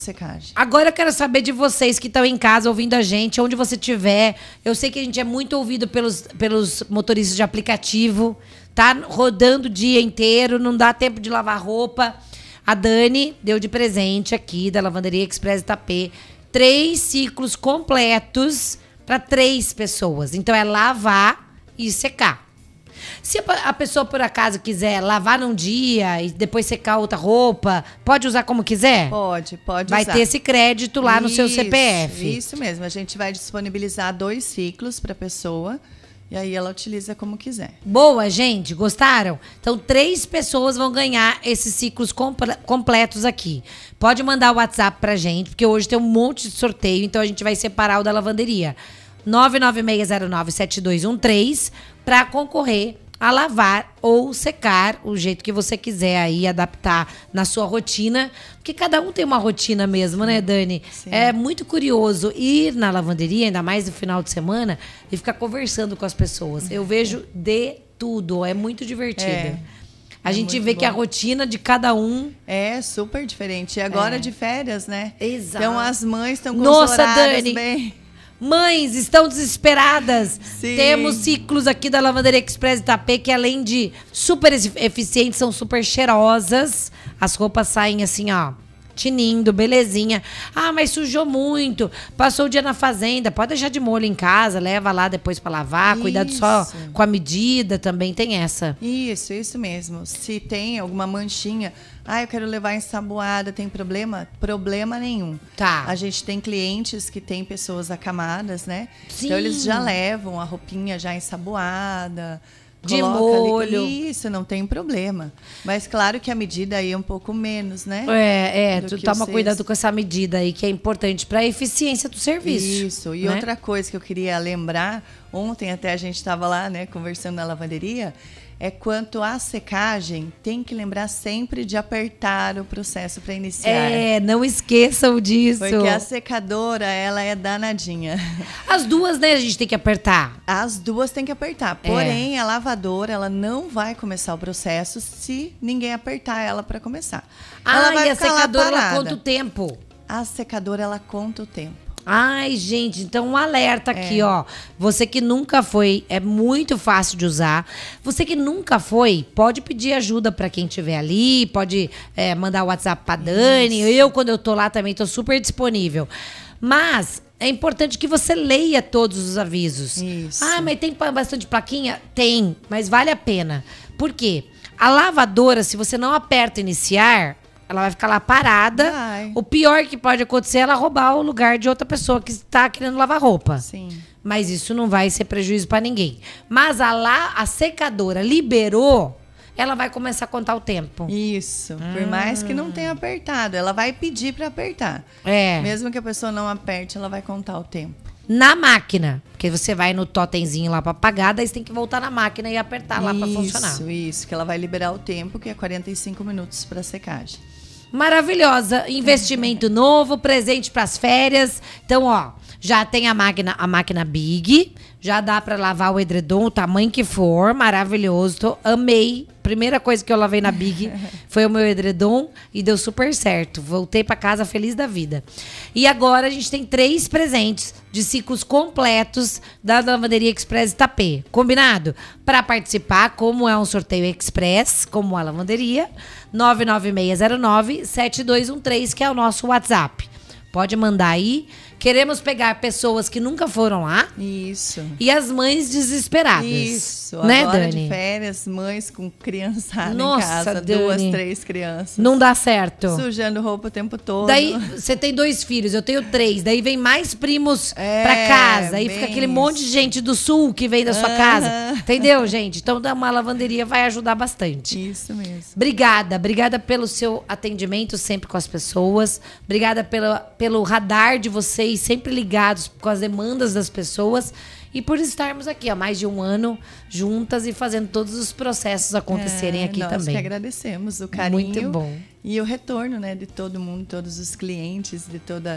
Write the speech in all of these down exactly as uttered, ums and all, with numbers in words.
secagem. Agora eu quero saber de vocês que estão em casa ouvindo a gente, onde você estiver. Eu sei que a gente é muito ouvido pelos, pelos motoristas de aplicativo, tá rodando o dia inteiro, não dá tempo de lavar roupa. A Dani deu de presente aqui da Lavanderia Express Itapê três ciclos completos para três pessoas. Então é lavar e secar. Se a pessoa, por acaso, quiser lavar num dia e depois secar outra roupa, pode usar como quiser? Pode, pode Vai usar. ter esse crédito lá no seu C P F. Isso mesmo. A gente vai disponibilizar dois ciclos para a pessoa e aí ela utiliza como quiser. Boa, gente. Gostaram? Então, três pessoas vão ganhar esses ciclos comple- completos aqui. Pode mandar o WhatsApp pra gente, porque hoje tem um monte de sorteio, então a gente vai separar o da lavanderia. nove nove seis zero nove sete dois um três para concorrer a lavar ou secar o jeito que você quiser aí adaptar na sua rotina, porque cada um tem uma rotina mesmo, né, Dani? Sim. É muito curioso ir na lavanderia, ainda mais no final de semana, e ficar conversando com as pessoas. Eu vejo de tudo, é muito divertido. É. A É gente muito vê que a bom. rotina de cada um... É super diferente. E agora É. de férias, né? Exato. Então as mães estão com Nossa, os horários Dani. bem... Mães, estão desesperadas. Sim. Temos ciclos aqui da Lavanderia Express Itapê que, além de super eficientes, são super cheirosas. As roupas saem assim, ó, tinindo, belezinha. Ah, mas sujou muito. Passou o dia na fazenda. Pode deixar de molho em casa, leva lá depois pra lavar. Cuidado só Isso. com a medida, também tem essa. Isso, isso mesmo. Se tem alguma manchinha, ah, eu quero levar ensaboada, tem problema? Problema nenhum. Tá. A gente tem clientes que tem pessoas acamadas, né? Sim. Então eles já levam a roupinha já ensaboada. De coloca ali- molho. Isso, não tem problema. Mas claro que a medida aí é um pouco menos, né? É, é, Do tu que toma o cuidado cesto. com essa medida aí, que é importante pra eficiência do serviço. Isso. E né? outra coisa que eu queria lembrar, ontem até a gente estava lá, né, conversando na lavanderia, é quanto à secagem, tem que lembrar sempre de apertar o processo para iniciar. É, não esqueçam disso. Porque a secadora, ela é danadinha. As duas, né, a gente tem que apertar. As duas tem que apertar. É. Porém, a lavadora, ela não vai começar o processo se ninguém apertar ela para começar. Ah, ela vai e a ficar lá secadora, ela parada. conta o tempo. A secadora, ela conta o tempo. Ai, gente, então um alerta aqui, ó. Você que nunca foi, é muito fácil de usar. Você que nunca foi, pode pedir ajuda pra quem estiver ali, pode é, mandar o WhatsApp pra Dani. Eu, quando eu tô lá, também tô super disponível. Mas é importante que você leia todos os avisos. Isso. Ah, mas tem pa- bastante plaquinha? Tem, mas vale a pena. Por quê? A lavadora, se você não aperta iniciar, ela vai ficar lá parada. Vai. O pior que pode acontecer é ela roubar o lugar de outra pessoa que está querendo lavar roupa. Sim. Mas isso não vai ser prejuízo para ninguém. Mas a, lá, a secadora liberou, ela vai começar a contar o tempo. Isso. Por mais que não tenha apertado, ela vai pedir para apertar. É. Mesmo que a pessoa não aperte, ela vai contar o tempo. Na máquina. Porque você vai no totemzinho lá para apagar, daí você tem que voltar na máquina e apertar lá para funcionar. Isso, isso. Que ela vai liberar o tempo, que é quarenta e cinco minutos para secagem. Maravilhosa. Investimento novo, presente para as férias. Então, ó, já tem a máquina, a máquina Big. Já dá para lavar o edredom, o tamanho que for. Maravilhoso. Tô, amei. Primeira coisa que eu lavei na Big foi o meu edredom e deu super certo. Voltei para casa feliz da vida. E agora a gente tem três presentes de ciclos completos da Lavanderia Express Itapê. Combinado? Para participar, como é um sorteio express, como a lavanderia, nove nove seis zero nove sete dois um três, que é o nosso WhatsApp. Pode mandar aí. Queremos pegar pessoas que nunca foram lá Isso. e as mães desesperadas. Isso. Né, Agora Dani? de férias, mães com criançada Nossa, em casa, Dani. duas, três crianças. Não dá certo. Sujando roupa o tempo todo. Daí, você tem dois filhos, eu tenho três. Daí vem mais primos É, pra casa. Aí fica bem aquele monte de gente do sul que vem da sua Aham. casa. Entendeu, gente? Então, dar uma lavanderia vai ajudar bastante. Isso mesmo. Obrigada, obrigada pelo seu atendimento sempre com as pessoas. Obrigada pela, pelo radar de vocês, sempre ligados com as demandas das pessoas. E por estarmos aqui há mais de um ano juntas e fazendo todos os processos acontecerem É, aqui nós também. que agradecemos o carinho. Muito bom. E o retorno, né, de todo mundo, todos os clientes, de toda,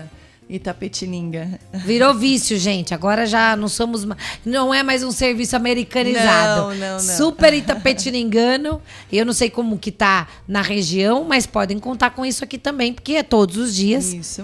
Itapetininga. Virou vício, gente. Agora já não somos... Não é mais um serviço americanizado. Não, não, não. Super itapetiningano. Eu não sei como que tá na região, mas podem contar com isso aqui também, porque é todos os dias. Isso